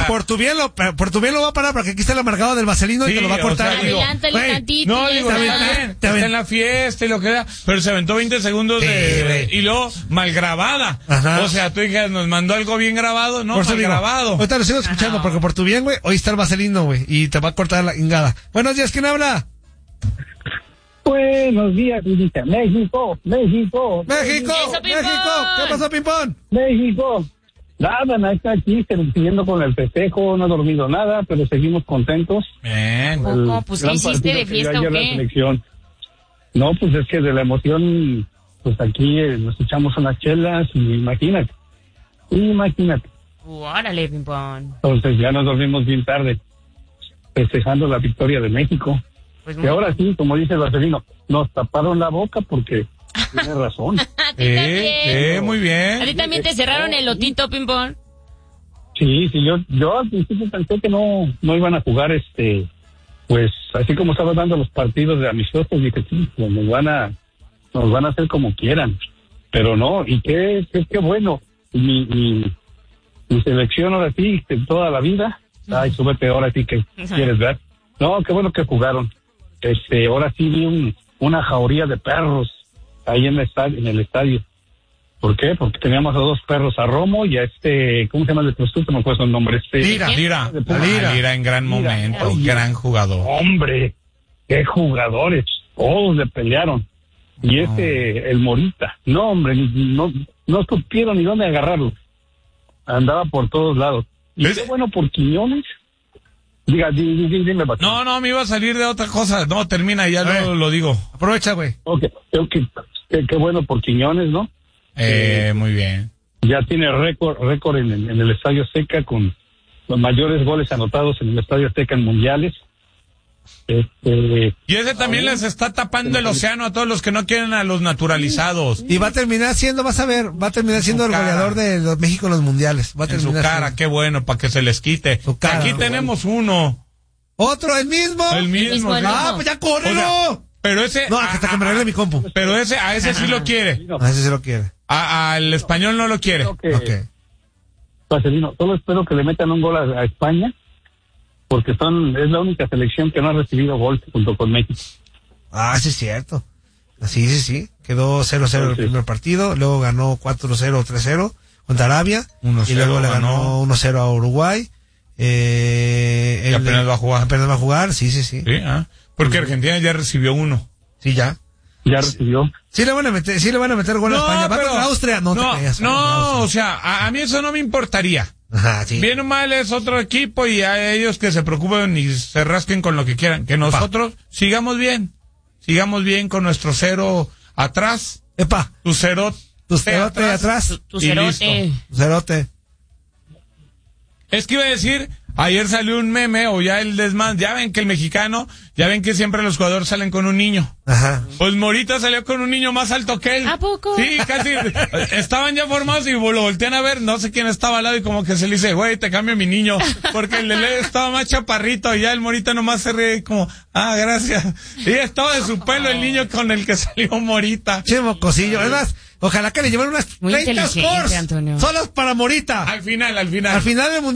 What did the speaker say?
por tu bien lo va a parar, porque aquí está el amargado del vaselino y te lo va a cortar. O sea, está en la fiesta y lo que da, pero se aventó 20 segundos y luego mal grabada. Ajá. O sea, tú dijeras, nos mandó algo bien grabado, no, mal grabado. Ahorita lo sigo escuchando, porque por tu bien, güey, hoy está el vaselino, güey, y te va a cortar la ingada. Buenos días, ¿quién habla? Buenos días, México. México. ¿Qué pasó, Pimpón? México. Nada, está aquí siguiendo con el festejo, no he dormido nada, pero seguimos contentos. Bien. Pues ¿qué hiciste de fiesta o qué? No, pues es que de la emoción, pues aquí nos echamos unas chelas y imagínate. Órale, Pimpón. Entonces ya nos dormimos bien tarde, festejando la victoria de México. Pues y ahora sí, como dice el vaselino, nos taparon la boca porque tiene razón. Muy bien. ¿A ti también te cerraron el lotito, Pimpón? Sí, yo al principio pensé que no iban a jugar, pues así como estaban dando los partidos de amistosos, dije, sí, pues nos van a hacer como quieran, pero no, y qué bueno, mi selección ahora sí, de toda la vida, súbete ahora sí que quieres ver, no, qué bueno que jugaron, ahora sí vi una jauría de perros ahí en el estadio. ¿Por qué? Porque teníamos a dos perros, a Romo y a ¿cómo se llama el prostituto? No me acuerdo el nombre. Lira en gran momento, gran jugador. Hombre, qué jugadores, todos le pelearon. Y el Morita, no hombre, no supieron ni dónde agarrarlo. Andaba por todos lados. Y qué bueno por Quiñones. Dime, Patricio. No, me iba a salir de otra cosa. No, termina, ya lo digo. Aprovecha, güey. Okay. Qué bueno por Quiñones, ¿no? Muy bien. Ya tiene récord en el Estadio Azteca con los mayores goles anotados en el Estadio Azteca en mundiales. Y ese también les está tapando el océano a todos los que no quieren a los naturalizados. Y va a terminar siendo, vas a ver, el goleador de México en los mundiales. Va a terminar en su cara, qué bueno, para que se les quite. Aquí tenemos uno. ¿Otro, el mismo? El mismo. Pues ya córrelo. O sea, pero ese... No, hasta que me arregle mi compu. Pero a ese sí lo quiere. A ese sí lo quiere. Al español no lo quiere. Okay. Marcelino, solo espero que le metan un gol a España, porque es la única selección que no ha recibido gol junto con México. Sí es cierto. Sí. Quedó 0-0 el primer partido, luego ganó 4-0, 3-0 contra Arabia, y luego le ganó 1-0 a Uruguay. Y apenas va a jugar. Sí. Sí, porque Argentina ya recibió uno. Sí, ya recibió. Sí le van a meter gol a España. Va contra Austria. O sea, a mí eso no me importaría. Ajá, sí. Bien o mal es otro equipo y a ellos que se preocupen y se rasquen con lo que quieran. Que nosotros sigamos bien con nuestro cero atrás. Tu cerote atrás. Tu cerote. Tu cerote. Es que iba a decir, ayer salió un meme o ya el desmán, ya ven que el mexicano, ya ven que siempre los jugadores salen con un niño. Ajá. Pues Morita salió con un niño más alto que él. ¿A poco? Sí, casi. Estaban ya formados y lo voltean a ver, no sé quién estaba al lado y como que se le dice, güey, te cambio mi niño. Porque el Lele estaba más chaparrito y ya el Morita nomás se ríe como, gracias. Y estaba de su pelo el niño con el que salió Morita. Che, mocosillo. Además, ojalá que le lleven unas 30 scores solas para Morita. Al final. Al final del mundial.